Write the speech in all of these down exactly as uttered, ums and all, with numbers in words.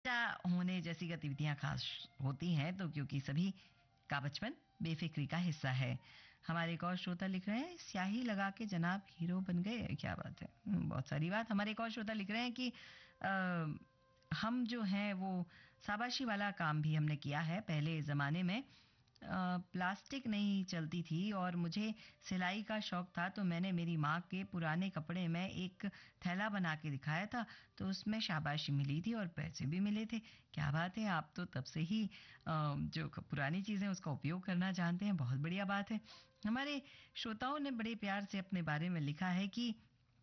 बेटा होने जैसी गतिविधियां खास होती हैं, तो क्योंकि सभी का बचपन बेफिक्री का हिस्सा है। हमारे एक और श्रोता लिख रहे हैं, स्याही लगा के जनाब हीरो बन गए। क्या बात है, बहुत सारी बात। हमारे एक और श्रोता लिख रहे हैं कि आ, हम जो हैं वो शाबाशी वाला काम भी हमने किया है। पहले ज़माने में प्लास्टिक नहीं चलती थी और मुझे सिलाई का शौक था, तो मैंने मेरी माँ के पुराने कपड़े में एक थैला बना के दिखाया था, तो उसमें शाबाशी मिली थी और पैसे भी मिले थे। क्या बात है, आप तो तब से ही जो पुरानी चीज़ें उसका उपयोग करना जानते हैं। बहुत बढ़िया बात है। हमारे श्रोताओं ने बड़े प्यार से अपने बारे में लिखा है कि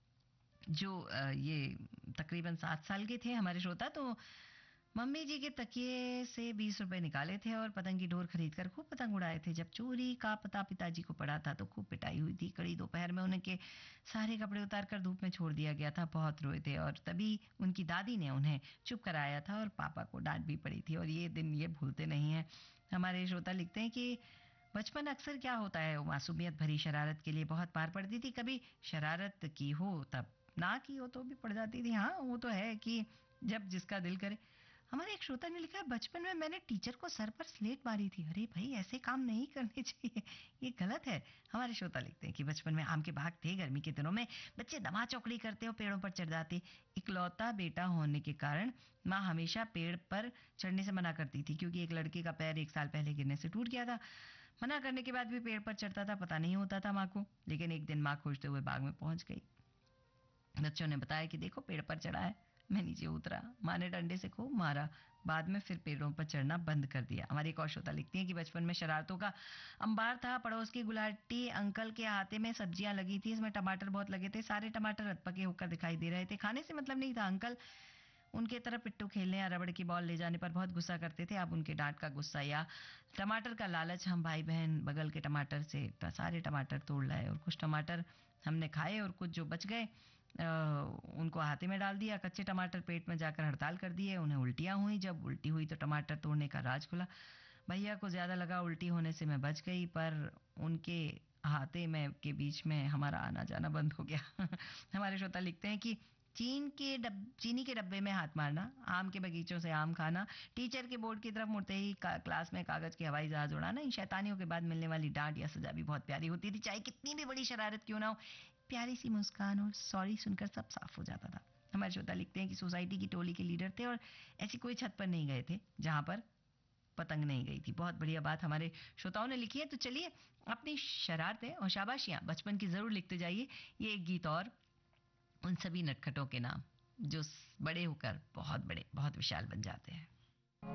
जो ये तकरीबन सात साल के थे हमारे श्रोता, तो मम्मी जी के तकिए से बीस रुपए निकाले थे और पतंग की डोर खरीद कर खूब पतंग उड़ाए थे। जब चोरी का पता पिताजी को पड़ा था तो खूब पिटाई हुई थी। कड़ी दोपहर में उनके सारे कपड़े उतार कर धूप में छोड़ दिया गया था। बहुत रोए थे और तभी उनकी दादी ने उन्हें चुप कराया था और पापा को डांट भी पड़ी थी, और ये दिन ये भूलते नहीं हैं। हमारे श्रोता लिखते हैं कि बचपन अक्सर क्या होता है, मासूमियत भरी शरारत के लिए बहुत मार पड़ती थी। कभी शरारत की हो तब, ना की हो तो भी पड़ जाती थी। हाँ, वो तो है कि जब जिसका दिल करे। हमारे एक श्रोता ने लिखा है, बचपन में मैंने टीचर को सर पर स्लेट मारी थी। अरे भाई, ऐसे काम नहीं करने चाहिए, ये गलत है। हमारे श्रोता लिखते हैं कि बचपन में आम के बाग थे, गर्मी के दिनों में बच्चे दमा चौकड़ी करते और पेड़ों पर चढ़ जाते। इकलौता बेटा होने के कारण माँ हमेशा पेड़ पर चढ़ने से मना करती थी, क्योंकि एक लड़के का पैर एक साल पहले गिरने से टूट गया था। मना करने के बाद भी पेड़ पर चढ़ता था, पता नहीं होता था माँ को। लेकिन एक दिन माँ खोजते हुए बाग में पहुंच गई। बच्चों ने बताया कि देखो, पेड़ पर चढ़ा है। मैं नीचे उतरा, माँ ने डंडे से खूब मारा। बाद में फिर पेड़ों पर चढ़ना बंद कर दिया। हमारी एक और श्रोता लिखती हैं कि बचपन में शरारतों का अंबार था। पड़ोस की गुलाटी अंकल के हाथे में सब्जियां लगी थी, इसमें टमाटर बहुत लगे थे। सारे टमाटर अधपके होकर दिखाई दे रहे थे। खाने से मतलब नहीं था। अंकल उनके तरफ पिट्टू खेलने या रबड़ की बॉल ले जाने पर बहुत गुस्सा करते थे। अब उनके डांट का गुस्सा या टमाटर का लालच, हम भाई बहन बगल के टमाटर से सारे टमाटर तोड़ लाए और कुछ टमाटर हमने खाए और कुछ जो बच गए आ, उनको हाथे में डाल दिया। कच्चे टमाटर पेट में जाकर हड़ताल कर दिए, उन्हें उल्टियां हुई। जब उल्टी हुई तो टमाटर तोड़ने का राज खुला। भैया को ज्यादा लगा उल्टी होने से मैं बच गई, पर उनके हाथे में के बीच में हमारा आना जाना बंद हो गया। हमारे श्रोता लिखते हैं कि चीन के डब चीनी के डब्बे में हाथ मारना, आम के बगीचों से आम खाना, टीचर के बोर्ड की तरफ मुड़ते ही क्लास में कागज के हवाई जहाज उड़ाना, इन शैतानियों के बाद मिलने वाली डांट या सजा भी बहुत प्यारी होती थी। चाहे कितनी भी बड़ी शरारत क्यों ना हो, प्यारी सी मुस्कान और सॉरी सुनकर सब साफ हो जाता था। हमारे श्रोता लिखते हैं कि सोसाइटी की टोली के लीडर थे और ऐसी कोई छत पर नहीं गए थे जहां पर पतंग नहीं गई थी। बहुत बढ़िया बात हमारे श्रोताओं ने लिखी है। तो चलिए, अपनी शरारतें और शाबाशियां बचपन की जरूर लिखते जाइए। ये एक गीत और उन सभी नटखटों के नाम जो बड़े होकर बहुत बड़े, बहुत विशाल बन जाते हैं।